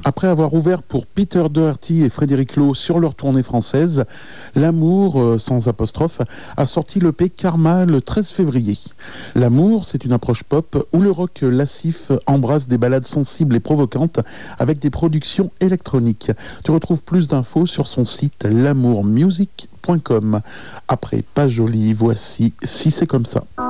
Après avoir ouvert pour Peter Doherty et Frédéric Lowe sur leur tournée française, L'Amour, sans apostrophe, a sorti l'EP Karma le 13 février. L'Amour, c'est une approche pop où le rock lascif embrasse des ballades sensibles et provocantes avec des productions électroniques. Tu retrouves plus d'infos sur son site l'amourmusic.com. Après Pas Joli, voici Si c'est comme ça.